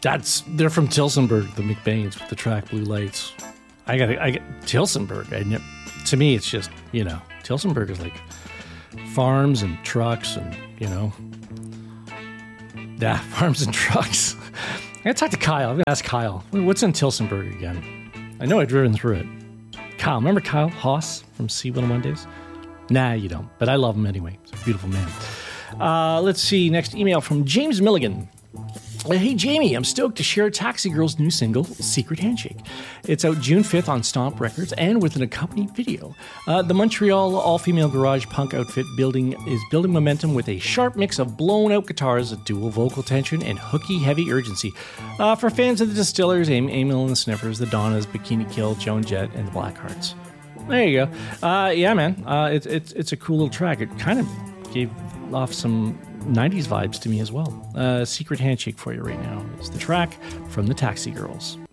They're from Tilsonburg, the McBains with the track Blue Lights. I get Tilsonburg. To me, it's just, Tilsonburg is like farms and trucks and, farms and trucks. I gotta talk to Kyle. I'm gonna ask Kyle. What's in Tilsonburg again? I know I've driven through it. Kyle, remember Kyle Haas from C101 days? Nah, you don't. But I love him anyway. He's a beautiful man. Let's see. Next email from James Milligan. Hey, Jamie, I'm stoked to share Taxi Girl's new single, Secret Handshake. It's out June 5th on Stomp Records and with an accompanying video. The Montreal all-female garage punk outfit is building momentum with a sharp mix of blown-out guitars, a dual vocal tension, and hooky, heavy urgency. For fans of the Distillers, Emil and the Sniffers, the Donnas, Bikini Kill, Joan Jett, and the Blackhearts. There you go. Yeah, man. It's a cool little track. It kind of gave off some 90s vibes to me as well. Secret Handshake for you right now is the track from the Taxi Girls.